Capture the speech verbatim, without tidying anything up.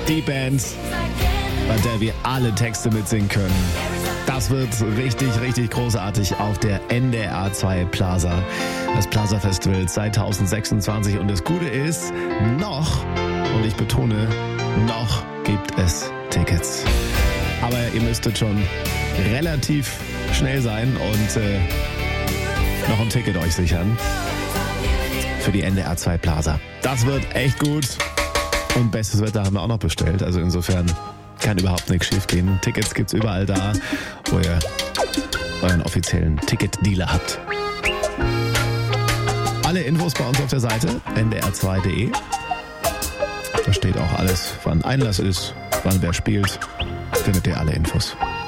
Die Band, bei der wir alle Texte mitsingen können. Das wird richtig, richtig großartig auf der N D R zwei Plaza. Das Plaza Festival zwanzig sechsundzwanzig. Und das Gute ist, noch, und ich betone, noch gibt es Tickets. Aber ihr müsstet schon relativ schnell sein und äh, noch ein Ticket euch sichern für die N D R zwei Plaza. Das wird echt gut. Und bestes Wetter haben wir auch noch bestellt. Also insofern kann überhaupt nichts schief gehen. Tickets gibt's überall da, wo ihr euren offiziellen Ticketdealer habt. Alle Infos bei uns auf der Seite n d r zwei punkt d e. Da steht auch alles, wann Einlass ist, wann wer spielt. Findet ihr alle Infos.